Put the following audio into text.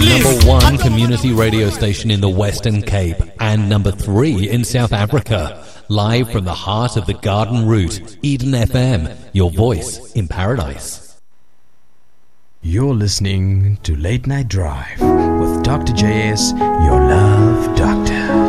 number 1 community radio station in the Western Cape and number 3 in South Africa. Live from the heart of the Garden Route, Eden FM, your voice in paradise. You're listening to Late Night Drive with Dr. JS, your love doctor.